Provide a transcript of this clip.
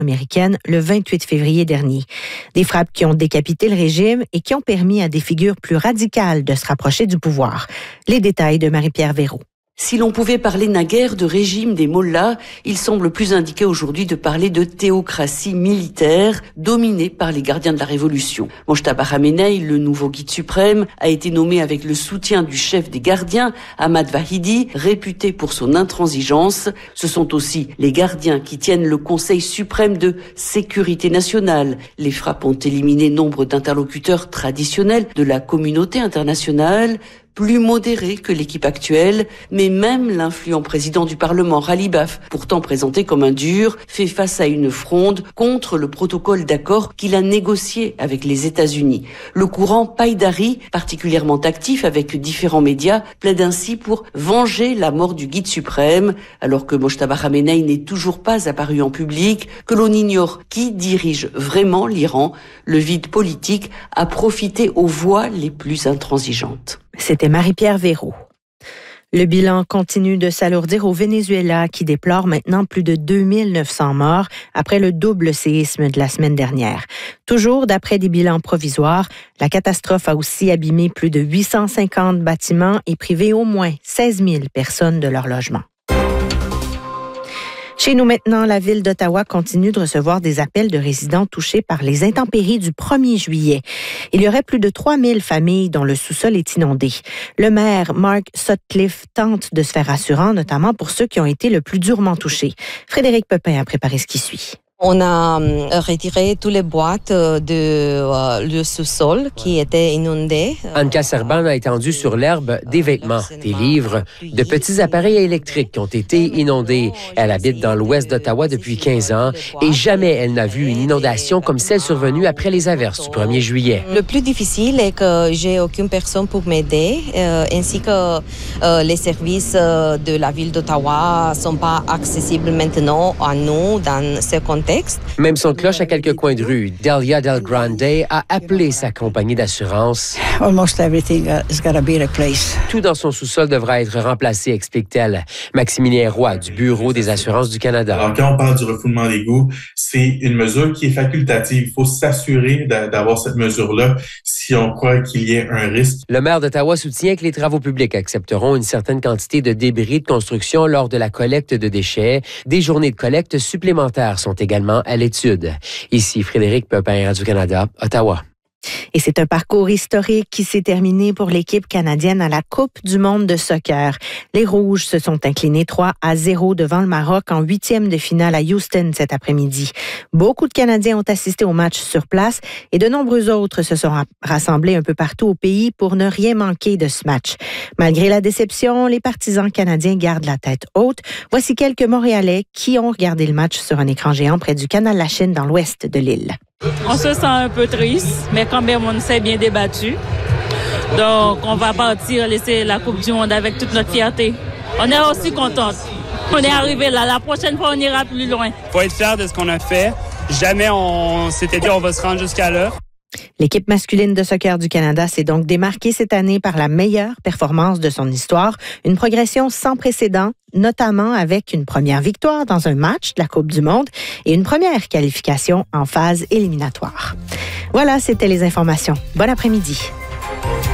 américaine le 28 février dernier. Des frappes qui ont décapité le régime et qui ont permis à des figures plus radicales de se rapprocher du pouvoir. Les détails de Marie-Pierre Véraud. Si l'on pouvait parler naguère de régime des mollahs, il semble plus indiqué aujourd'hui de parler de théocratie militaire dominée par les gardiens de la révolution. Mojtaba Khamenei, le nouveau guide suprême, a été nommé avec le soutien du chef des gardiens, Ahmad Vahidi, réputé pour son intransigeance. Ce sont aussi les gardiens qui tiennent le Conseil suprême de sécurité nationale. Les frappes ont éliminé nombre d'interlocuteurs traditionnels de la communauté internationale, plus modéré que l'équipe actuelle, mais même l'influent président du Parlement, Ghalibaf, pourtant présenté comme un dur, fait face à une fronde contre le protocole d'accord qu'il a négocié avec les États-Unis. Le courant Païdari, particulièrement actif avec différents médias, plaide ainsi pour venger la mort du guide suprême, alors que Mojtaba Khamenei n'est toujours pas apparu en public, que l'on ignore qui dirige vraiment l'Iran. Le vide politique a profité aux voix les plus intransigeantes. C'était Marie-Pierre Véraud. Le bilan continue de s'alourdir au Venezuela qui déplore maintenant plus de 2900 morts après le double séisme de la semaine dernière. Toujours d'après des bilans provisoires, la catastrophe a aussi abîmé plus de 850 bâtiments et privé au moins 16 000 personnes de leur logement. Chez nous maintenant, la ville d'Ottawa continue de recevoir des appels de résidents touchés par les intempéries du 1er juillet. Il y aurait plus de 3000 familles dont le sous-sol est inondé. Le maire, Mark Sutcliffe, tente de se faire rassurant, notamment pour ceux qui ont été le plus durement touchés. Frédéric Pepin a préparé ce qui suit. On a retiré toutes les boîtes le sous-sol qui étaient inondées. Anka Serban a étendu sur l'herbe des vêtements, des livres, de petits appareils électriques qui ont été inondés. Elle habite dans l'ouest d'Ottawa depuis 15 ans et jamais elle n'a vu une inondation comme celle survenue après les averses du 1er juillet. Le plus difficile est que j'ai aucune personne pour m'aider, ainsi que les services de la ville d'Ottawa ne sont pas accessibles maintenant à nous dans ce contexte. Même son cloche à quelques coins de rue, Delia Del Grande a appelé sa compagnie d'assurance. Almost everything has got to be replaced. Tout dans son sous-sol devra être remplacé, explique-t-elle. Maximilien Roy, du Bureau des assurances du Canada. Alors, quand on parle du refoulement d'égouts, c'est une mesure qui est facultative. Il faut s'assurer d'avoir cette mesure-là si on croit qu'il y ait un risque. Le maire d'Ottawa soutient que les travaux publics accepteront une certaine quantité de débris de construction lors de la collecte de déchets. Des journées de collecte supplémentaires sont également à l'étude. Ici, Frédéric Pepin, Radio-Canada, Ottawa. Et c'est un parcours historique qui s'est terminé pour l'équipe canadienne à la Coupe du monde de soccer. Les Rouges se sont inclinés 3-0 devant le Maroc en 8e de finale à Houston cet après-midi. Beaucoup de Canadiens ont assisté au match sur place et de nombreux autres se sont rassemblés un peu partout au pays pour ne rien manquer de ce match. Malgré la déception, les partisans canadiens gardent la tête haute. Voici quelques Montréalais qui ont regardé le match sur un écran géant près du canal La Chine dans l'ouest de l'île. On se sent un peu triste, mais quand même, on s'est bien débattu. Donc, on va partir, laisser la Coupe du Monde avec toute notre fierté. On est aussi contente. On est arrivé là. La prochaine fois, on ira plus loin. Il faut être fier de ce qu'on a fait. Jamais on s'était dit on va se rendre jusqu'à là. L'équipe masculine de soccer du Canada s'est donc démarquée cette année par la meilleure performance de son histoire, une progression sans précédent, notamment avec une première victoire dans un match de la Coupe du Monde et une première qualification en phase éliminatoire. Voilà, c'était les informations. Bon après-midi.